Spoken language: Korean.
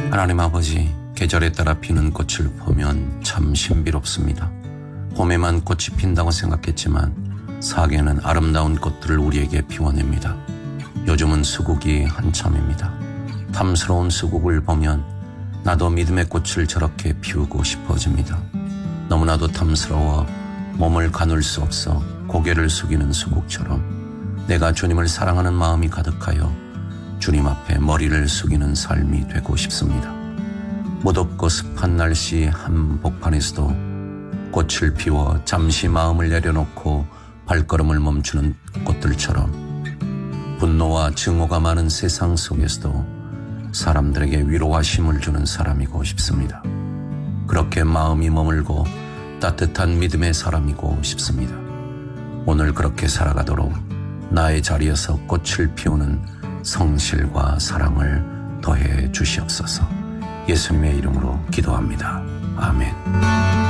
하나님 아버지, 계절에 따라 피는 꽃을 보면 참 신비롭습니다. 봄에만 꽃이 핀다고 생각했지만 사계는 아름다운 꽃들을 우리에게 피워냅니다. 요즘은 수국이 한참입니다. 탐스러운 수국을 보면 나도 믿음의 꽃을 저렇게 피우고 싶어집니다. 너무나도 탐스러워 몸을 가눌 수 없어 고개를 숙이는 수국처럼 내가 주님을 사랑하는 마음이 가득하여 주님 앞에 머리를 숙이는 삶이 되고 싶습니다. 무덥고 습한 날씨 한복판에서도 꽃을 피워 잠시 마음을 내려놓고 발걸음을 멈추는 꽃들처럼 분노와 증오가 많은 세상 속에서도 사람들에게 위로와 힘을 주는 사람이고 싶습니다. 그렇게 마음이 머물고 따뜻한 믿음의 사람이고 싶습니다. 오늘 그렇게 살아가도록 나의 자리에서 꽃을 피우는 성실과 사랑을 더해 주시옵소서. 예수님의 이름으로 기도합니다. 아멘.